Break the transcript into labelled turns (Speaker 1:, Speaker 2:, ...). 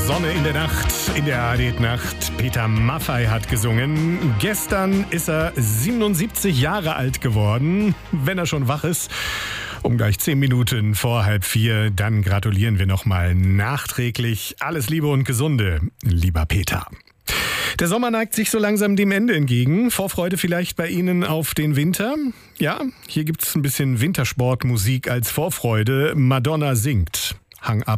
Speaker 1: Sonne in der Nacht, in der ARD-Nacht. Peter Maffay hat gesungen. Gestern ist er 77 Jahre alt geworden, wenn er schon wach ist. Um gleich 10 Minuten vor 3:30, dann gratulieren wir nochmal nachträglich. Alles Liebe und Gesunde, lieber Peter. Der Sommer neigt sich so langsam dem Ende entgegen. Vorfreude vielleicht bei Ihnen auf den Winter? Ja, hier gibt's ein bisschen Wintersportmusik als Vorfreude. Madonna singt. Hang ab.